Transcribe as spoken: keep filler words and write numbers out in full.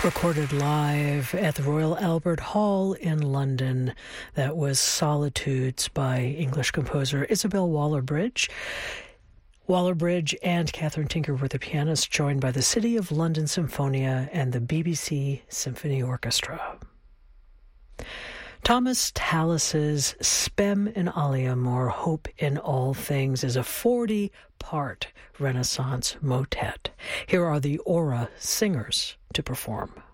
Recorded live at the Royal Albert Hall in London. That was Solitudes by English composer Isabel Waller-Bridge. Waller-Bridge and Catherine Tinker were the pianists, joined by the City of London Symphonia and the B B C Symphony Orchestra. Thomas Tallis's Spem in Alium, or Hope in All Things, is a forty-part Renaissance motet. Here are the Aura Singers to perform.